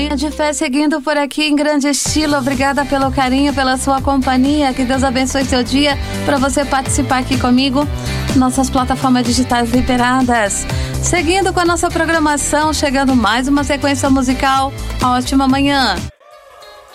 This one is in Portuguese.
Manhã de Fé seguindo por aqui em grande estilo. Obrigada pelo carinho, pela sua companhia. Que Deus abençoe seu dia para você participar aqui comigo. Nossas plataformas digitais liberadas. Seguindo com a nossa programação, chegando mais uma sequência musical. Ótima manhã.